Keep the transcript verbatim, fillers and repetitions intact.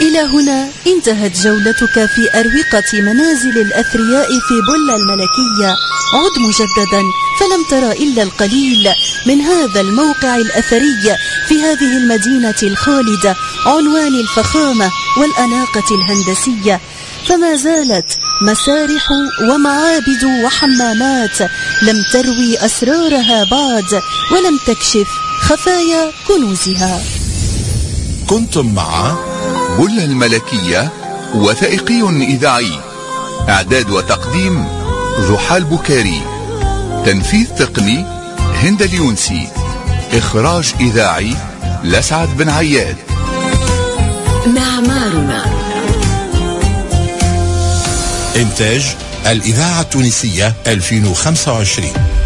إلى هنا انتهت جولتك في أروقة منازل الأثرياء في بلة الملكية. عد مجددا فلم ترى إلا القليل من هذا الموقع الأثري في هذه المدينة الخالدة، عنوان الفخامة والأناقة الهندسية. فما زالت مسارح ومعابد وحمامات لم تروي أسرارها بعد، ولم تكشف خفايا كنوزها. كنتم مع بلة الملكية، وثائقي إذاعي، إعداد وتقديم ضحى البكاري، تنفيذ تقني هند اليونسي، إخراج إذاعي لسعد بن عياد. معمارنا، إنتاج الإذاعة التونسية ألفين وخمسة وعشرين.